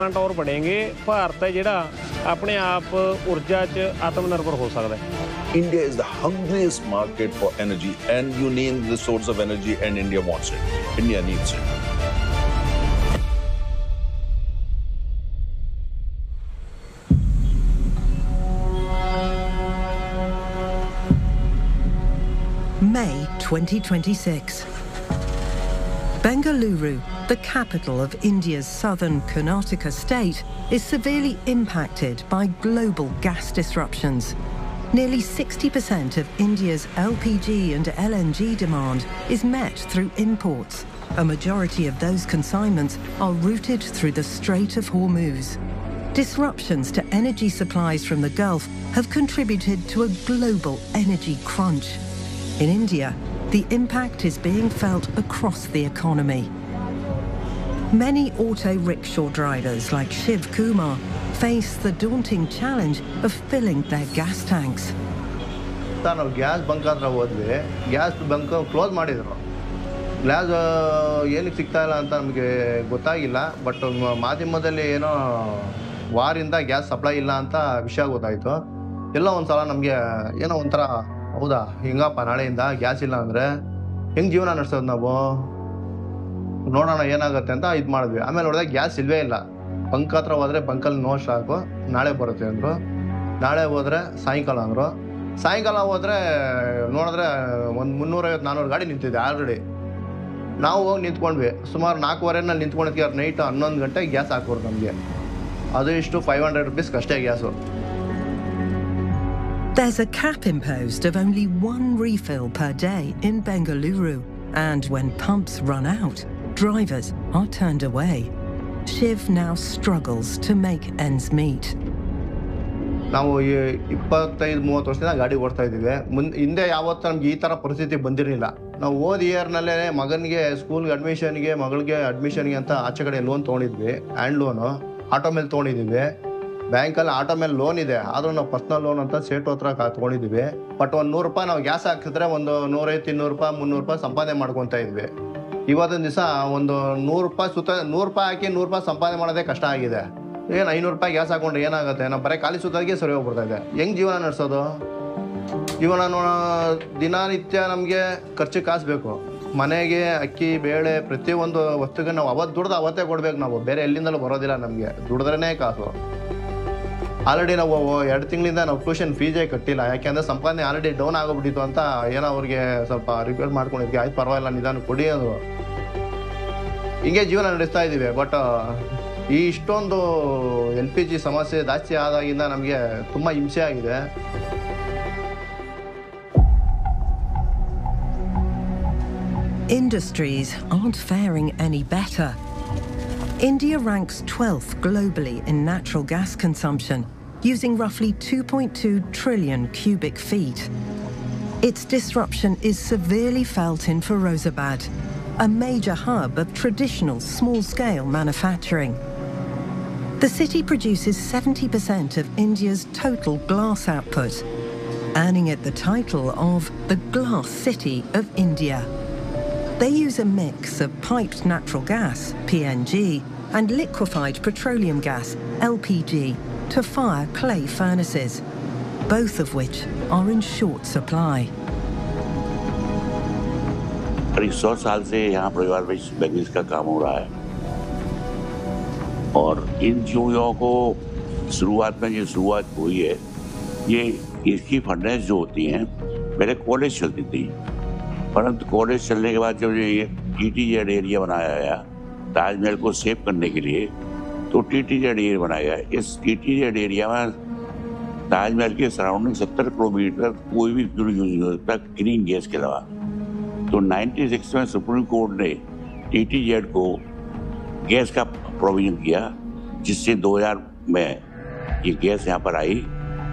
और बढ़ेंगे भारत है जिहड़ा अपने आप ऊर्जा च आत्मनिर्भर हो सकता है। India is the hungriest market for energy, and you name the source of energy, and India wants it. India needs it. May 2026. Bengaluru, the capital of India's southern Karnataka state, is severely impacted by global gas disruptions. Nearly 60% of India's LPG and LNG demand is met through imports. A majority of those consignments are routed through the Strait of Hormuz. Disruptions to energy supplies from the Gulf have contributed to a global energy crunch. In India, the impact is being felt across the economy. Many auto rickshaw drivers like Shiv Kumar face the daunting challenge of filling their gas tanks. ನಾವು gas bunk ಹತ್ರ ಹೋದ್ವಿ, gas bunk close ಮಾಡಿದ್ರು. Gas ಏನಕ್ಕೆ ಸಿಗ್ತಾ ಇಲ್ಲ ಅಂತ ನಮಗೆ ಗೊತ್ತಾಗಿಲ್ಲ. ಬಟ್ ಮಾಧ್ಯಮದಲ್ಲಿ ಏನೋ ವಾರಿಂದ ಗ್ಯಾಸ್ ಸಪ್ಲೈ ಇಲ್ಲ ಅಂತ ವಿಷಯ ಗೊತ್ತಾಯಿತು. ಎಲ್ಲ ಒಂದು ಸಲ ನಮಗೆ ಏನೋ ಒಂಥರ ಹೌದಾ ಹಿಂಗಪ್ಪ ನಾಳೆಯಿಂದ ಗ್ಯಾಸ್ ಇಲ್ಲ ಅಂದರೆ ಹೆಂಗೆ ಜೀವನ ನಡೆಸೋದು ನಾವು, ನೋಡೋಣ ಏನಾಗುತ್ತೆ ಅಂತ ಇದು ಮಾಡಿದ್ವಿ. ಆಮೇಲೆ ನೋಡಿದಾಗ ಗ್ಯಾಸ್ ಇಲ್ಲವೇ ಇಲ್ಲ. ಬಂಕ್ ಹತ್ರ ಹೋದರೆ ಬಂಕಲ್ಲಿ ನೋ ಸ್ಟಾಕು, ನಾಳೆ ಬರುತ್ತೆ ಅಂದರು. ನಾಳೆ ಹೋದರೆ ಸಾಯಂಕಾಲ ಅಂದರು. ಸಾಯಂಕಾಲ ಹೋದರೆ ನೋಡಿದ್ರೆ ಒಂದು 350-400 ಗಾಡಿ ನಿಂತಿದೆ ಆಲ್ರೆಡಿ. ನಾವು ಹೋಗಿ ನಿಂತ್ಕೊಂಡ್ವಿ. ಸುಮಾರು 4:15 ನಿಂತ್ಕೊಂಡಿದ್ವಿ. ನೈಟ್ 11 ಗಂಟೆಗೆ ಗ್ಯಾಸ್ ಹಾಕೋರು ನಮಗೆ. ಅದು ಇಷ್ಟು 500 rupees ಅಷ್ಟೇ gas. There's a cap imposed of only 1 refill per day in Bengaluru, and when pumps run out, drivers are turned away. Shiv now struggles to make ends meet. ನಾವು 25-30 ವರ್ಷದಿಂದ ಗಾಡಿ ಓಡ್ತಾ ಇದ್ದೀವಿ. ಹಿಂದೆ ಯಾವತ್ತೂ ನಮ್ಗೆ ಈ ಥರ ಪರಿಸ್ಥಿತಿ ಬಂದಿರಲಿಲ್ಲ. ನಾವು ಓದ್ ಇಯರ್ನಲ್ಲೇ ಮಗನಿಗೆ ಸ್ಕೂಲ್ಗೆ ಅಡ್ಮಿಷನ್ಗೆ, ಮಗಳಿಗೆ ಅಡ್ಮಿಷನ್ಗೆ ಅಂತ ಆಚೆ ಕಡೆ ಲೋನ್ ತೊಗೊಂಡಿದ್ವಿ. ಹ್ಯಾಂಡ್ ಲೋನು ಆಟೋ ಮೇಲೆ ತೊಗೊಂಡಿದ್ದೀವಿ. ಬ್ಯಾಂಕಲ್ಲಿ ಆಟೋ ಮೇಲೆ ಲೋನ್ ಇದೆ, ಆದರೂ ನಾವು ಪರ್ಸ್ನಲ್ ಲೋನ್ ಅಂತ ಸೇಟು ಹತ್ರ ತೊಗೊಂಡಿದ್ದೀವಿ. ಬಟ್ ಒಂದು 100 ರೂಪಾಯಿ ನಾವು ಗ್ಯಾಸ್ ಹಾಕಿದ್ರೆ ಒಂದು 150-200 ರೂಪಾಯಿ 300 ರೂಪಾಯಿ ಸಂಪಾದನೆ ಮಾಡ್ಕೊತಾ ಇದ್ವಿ. ಇವತ್ತಿನ ದಿವಸ ಒಂದು 100 ರೂಪಾಯಿ 100 ರೂಪಾಯಿ ಹಾಕಿ 100 ರೂಪಾಯಿ ಸಂಪಾದನೆ ಮಾಡೋದೇ ಕಷ್ಟ ಆಗಿದೆ. ಏನು 500 ರೂಪಾಯಿ ಗ್ಯಾಸ್ ಹಾಕೊಂಡ್ರೆ ಏನಾಗುತ್ತೆ? ನಾವು ಬರೀ ಖಾಲಿ ಸುತ್ತಾಗೆ ಸರಿ ಹೋಗ್ಬಿಡ್ತಾ ಇದೆ. ಹೆಂಗೆ ಜೀವನ ನಡೆಸೋದು? ಜೀವನ ದಿನನಿತ್ಯ ನಮಗೆ ಖರ್ಚು ಕಾಸು ಬೇಕು. ಮನೆಗೆ ಅಕ್ಕಿ ಬೇಳೆ ಪ್ರತಿಯೊಂದು ವಸ್ತುಗೆ ನಾವು ಅವತ್ತು ದುಡ್ದು ಅವತ್ತೇ ಕೊಡ್ಬೇಕು. ನಾವು ಬೇರೆ ಎಲ್ಲಿಂದಲೂ ಬರೋದಿಲ್ಲ. ನಮಗೆ ದುಡಿದ್ರೇ ಕಾಸು. ಆಲ್ರೆಡಿ ನಾವು 2 ತಿಂಗಳಿಂದ ನಾವು ಟ್ಯೂಷನ್ ಫೀಸೇ ಕಟ್ಟಿಲ್ಲ. ಯಾಕೆಂದರೆ ಸಂಪಾದನೆ ಆಲ್ರೆಡಿ ಡೌನ್ ಆಗೋಗ್ಬಿಟ್ಟಿತ್ತು ಅಂತ ಏನೋ ಅವ್ರಿಗೆ ಸ್ವಲ್ಪ ರಿಪೇರ್ ಮಾಡ್ಕೊಂಡಿದ್ವಿ. ಆಯ್ತು ಪರವಾಗಿಲ್ಲ ನಿಧಾನ ಕೊಡಿ ಅದು. ಹಿಂಗೆ ಜೀವನ ನಡೆಸ್ತಾ ಇದ್ದೀವಿ. ಬಟ್ ಈ ಇಷ್ಟೊಂದು LPG ಸಮಸ್ಯೆ ಜಾಸ್ತಿ ಆದಾಗಿಂದ ನಮಗೆ ತುಂಬ ಹಿಂಸೆ ಆಗಿದೆ. Industries aren't faring any better. India ranks 12th globally in natural gas consumption, using roughly 2.2 trillion cubic feet. Its disruption is severely felt in Firozabad, a major hub of traditional small-scale manufacturing. The city produces 70% of India's total glass output, earning it the title of the Glass City of India. They use a mix of piped natural gas, PNG, and liquefied petroleum gas, LPG, to fire clay furnaces, both of which are in short supply. करीब 100 साल से यहाँ परिवार में business का काम हो रहा है और इन चूड़ियों को शुरुआत में जो शुरुआत हुई है, ये इसकी फंडेंस जो होती हैं पहले कॉलेज चलती थी, परंतु कॉलेज चलने के बाद जब ये TTZ एरिया बनाया गया ताजमहल को सेव करने के लिए, तो TTZ एरिया बनाया गया। इस TTZ एरिया में ताजमहल के सराउंडिंग 70 किलोमीटर कोई भी फ्यूल यूज नहीं हो सकता ग्रीन गैस के अलावा। तो 96 में सुप्रीम कोर्ट ने TTZ को गैस का प्रोविजन किया, जिससे 2000 में ये गैस यहाँ पर आई।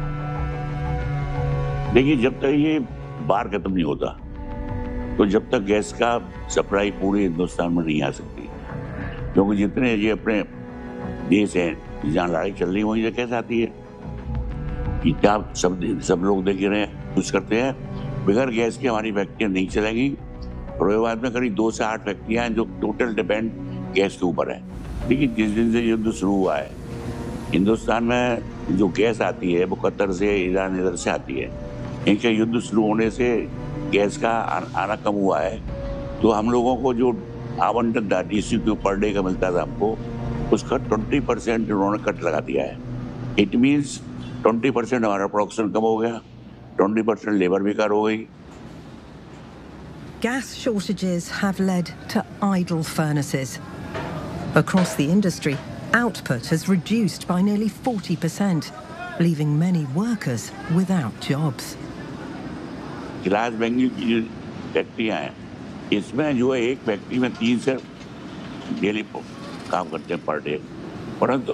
देखिए, जब तक ये बार खत्म नहीं होता, तो जब तक गैस का सप्लाई पूरे हिंदुस्तान में नहीं आ सकती, क्योंकि जितने ये अपने देश हैं जहाँ लड़ाई चल रही है वहीं से गैस आती है। कि क्या सब लोग देख रहे हैं, कुछ करते हैं, बगैर गैस की हमारी फैक्ट्रियाँ नहीं चलेगी। फिरोजाबाद में करीब 2 से 8 फैक्ट्रियाँ हैं जो टोटल डिपेंड गैस के ऊपर है। लेकिन जिस दिन से युद्ध शुरू हुआ है, हिंदुस्तान में जो गैस आती है वो कतर से, ईरान, इधर से आती है। इनके युद्ध शुरू होने से गैस का आना कम हुआ है, तो हम लोगों को जो आवंटन था DCQ पर डे का मिलता था हमको, उसका 20% उन्होंने कट लगा दिया है। इट मीन्स 20% हमारा प्रोडक्शन कम हो गया, 20% लेबर बेकार हो गई। Gas shortages have led to idle furnaces. Across the industry, output has reduced by nearly 40%, leaving many workers without jobs. गिलास बैंगनी की जो फैक्ट्रियाँ हैं, इसमें जो है एक फैक्ट्री में 3 से डेली काम करते हैं पर डे, परंतु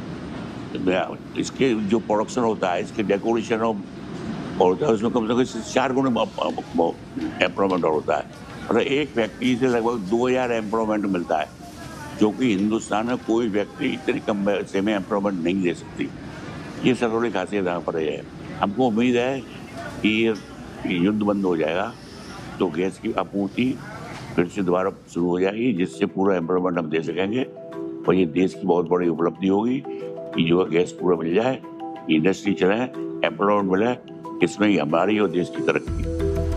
इसके जो प्रोडक्शन होता है, इसके डेकोरेशन होता है, उसमें कम से कम 4 गुना एम्प्लॉयमेंट होता है। और एक फैक्ट्री से लगभग 2000 एम्प्लॉयमेंट मिलता है, जो कि हिंदुस्तान में कोई फैक्ट्री इतनी कम पैसे में एम्प्लॉयमेंट नहीं दे सकती। ये सरकारी खासियत यहाँ पर है। हमको उम्मीद है कि युद्ध बंद हो जाएगा तो गैस की आपूर्ति फिर से दोबारा शुरू हो जाएगी, जिससे पूरा एम्प्लॉयमेंट हम दे सकेंगे। और ये देश की बहुत बड़ी उपलब्धि होगी कि जो गैस पूरा मिल जाए, इंडस्ट्री चले, एम्प्लॉयमेंट मिले, इसमें ही हमारी और देश की तरक्की।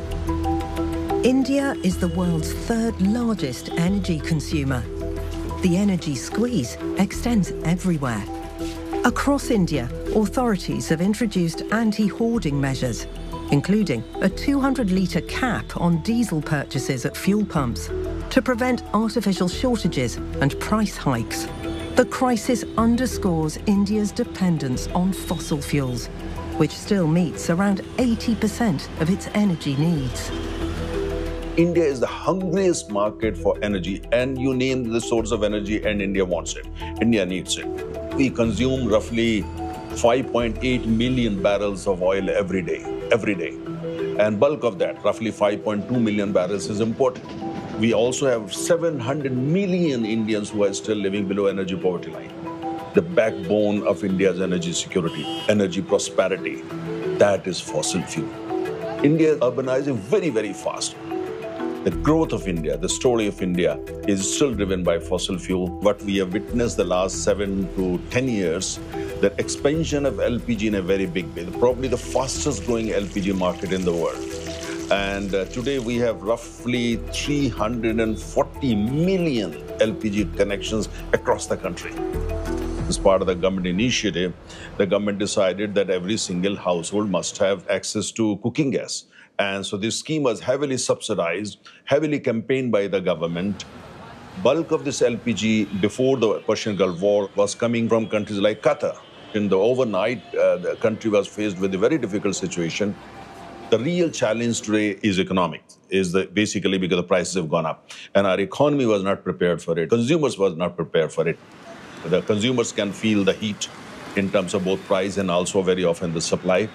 India is the world's third largest energy consumer. The energy squeeze extends everywhere. Across India, authorities have introduced anti-hoarding measures, including a 200-litre cap on diesel purchases at fuel pumps to prevent artificial shortages and price hikes. The crisis underscores India's dependence on fossil fuels, which still meets around 80% of its energy needs. India is the hungriest market for energy, and you name the source of energy and India wants it. India needs it. We consume roughly 5.8 million barrels of oil every day. And bulk of that, roughly 5.2 million barrels, is imported. We also have 700 million Indians who are still living below energy poverty line. The backbone of India's energy security, energy prosperity, that is fossil fuel. India is urbanizing very, very fast. The growth of India, the story of India is still driven by fossil fuel. What we have witnessed the last 7 to 10 years, the expansion of LPG in a very big way, probably the fastest growing LPG market in the world. And today we have roughly 340 million LPG connections across the country. As part of the government initiative, the government decided that every single household must have access to cooking gas. And so this scheme was heavily subsidized, heavily campaigned by the government. Bulk of this LPG before the Persian Gulf War was coming from countries like Qatar. In the overnight, the country was faced with a very difficult situation. The real challenge today is economic, basically because the prices have gone up. And our economy was not prepared for it. Consumers was not prepared for it. The consumers can feel the heat in terms of both price and also very often the supply.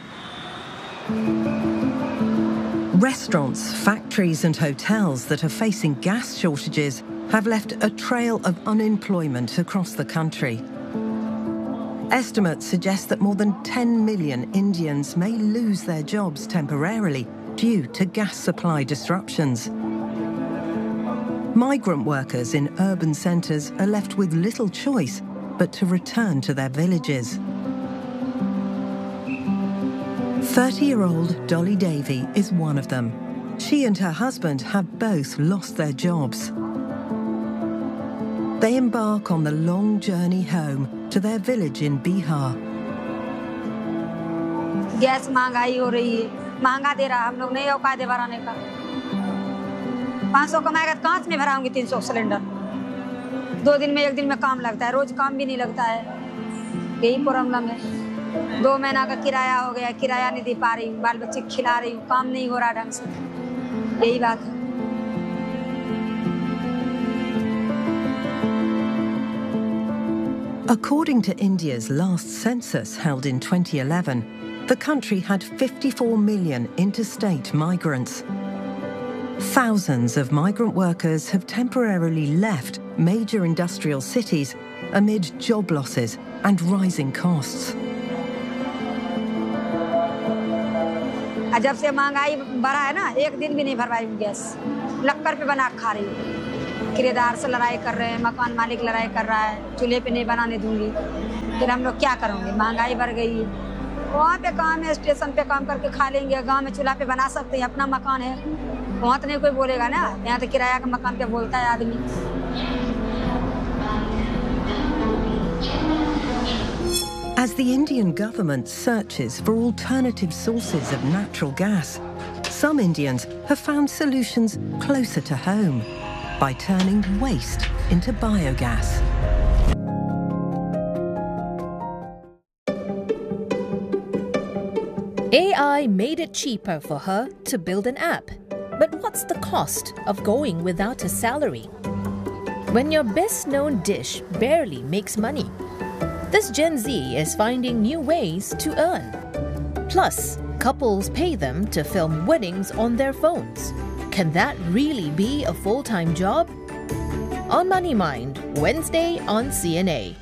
Restaurants, factories and hotels that are facing gas shortages have left a trail of unemployment across the country. Estimates suggest that more than 10 million Indians may lose their jobs temporarily due to gas supply disruptions. Migrant workers in urban centres are left with little choice but to return to their villages. 30-year-old Dolly Davey is one of them. She and her husband have both lost their jobs. They embark on the long journey home to their village in Bihar. Gas महंगाई हो रही है, महंगा दे रहा, हम लोग नहीं औकात है भराने का। 500 कमाएगा तो कहाँ से मैं भराऊंगी 300 सिलेंडर? 2 दिन में 1 दिन में काम लगता है, रोज काम भी नहीं लगता है। यही प्रॉब्लम है। 2 महीना का किराया हो गया, किराया नहीं दे पा रही हूँ, बाल बच्चे खिला रही हूँ, काम नहीं हो रहा ढंग से। यही बात है। According to India's last census held in 2011, the country had 54 million interstate migrants. Thousands of migrant workers have temporarily left major industrial cities amid job losses and rising costs. जब से महंगाई बढ़ा है ना, 1 दिन भी नहीं भरवाई हूँ गैस, लक्कर पे बना खा रही हूँ। किराएदार से लड़ाई कर रहे हैं, मकान मालिक लड़ाई कर रहा है, चूल्हे पे नहीं बनाने दूंगी, फिर हम लोग क्या करेंगे? महंगाई बढ़ गई है। वहाँ पे काम है, स्टेशन पे काम करके खा लेंगे, गांव में चूल्हा पे बना सकते हैं, अपना मकान है, वहाँ तो नहीं कोई बोलेगा ना। यहाँ तो किराया का मकान पे बोलता है आदमी। As the Indian government searches for alternative sources of natural gas, some Indians have found solutions closer to home by turning waste into biogas. AI made it cheaper for her to build an app. But what's the cost of going without a salary? When your best-known dish barely makes money, this Gen Z is finding new ways to earn. Plus, couples pay them to film weddings on their phones. Can that really be a full-time job? On Money Mind, Wednesday on CNA.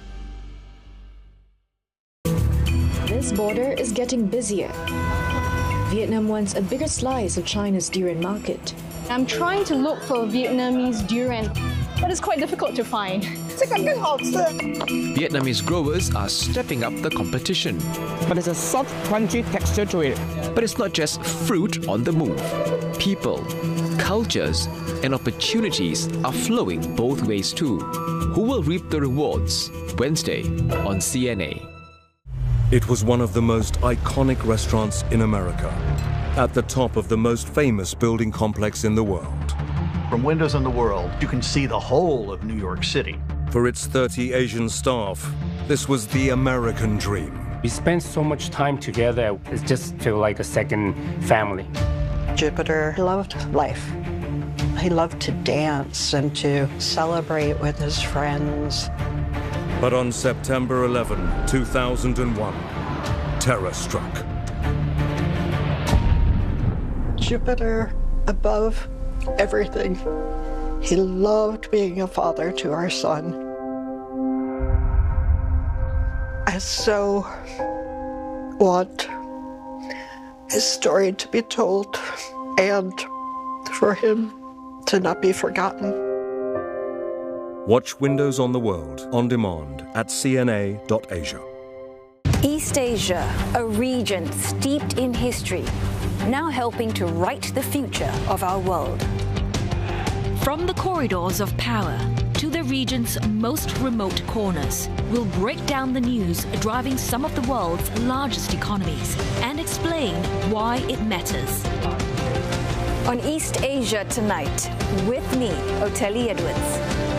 This border is getting busier. Vietnam wants a bigger slice of China's durian market. I'm trying to look for Vietnamese durian, but it's quite difficult to find. Vietnamese growers are stepping up the competition. But it's a soft, crunchy texture to it. But it's not just fruit on the move. People, cultures, and opportunities are flowing both ways too. Who will reap the rewards? Wednesday on CNA. It was one of the most iconic restaurants in America, at the top of the most famous building complex in the world. From windows in the world, you can see the whole of New York City. For its 30 Asian staff, this was the American dream. We spent so much time together, it just felt like a second family. Jupiter loved life. He loved to dance and to celebrate with his friends. But on September 11, 2001, terror struck. Jupiter above everything. He loved being a father to our son. I so want his story to be told and for him to not be forgotten. Watch Windows on the World on demand at cna.asia. East Asia, a region steeped in history, now helping to write the future of our world. From the corridors of power to the region's most remote corners, we'll break down the news driving some of the world's largest economies and explain why it matters. On East Asia Tonight, with me, Oteli Edwards.